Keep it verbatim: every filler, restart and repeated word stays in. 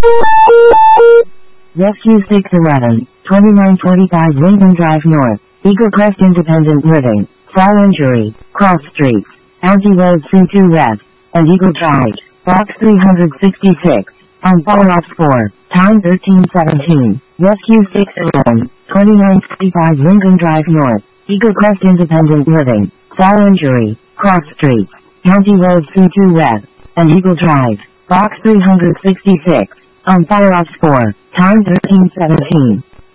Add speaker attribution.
Speaker 1: Rescue six eleven, twenty-nine forty-five Lincoln Drive North, Eagle Crest Independent Living, Fall Injury, Cross Streets, Algae Road C two West, and Eagle Drive, Box three sixty-six, on Fall Ops four, time thirteen seventeen, Rescue six eleven, twenty-nine forty-five Lincoln Drive North, Eagle Crest Independent Living, Fall Injury, Cross Streets, County Road C two West, and Eagle Drive, Box three sixty-six, on Fall Ops four, time thirteen seventeen.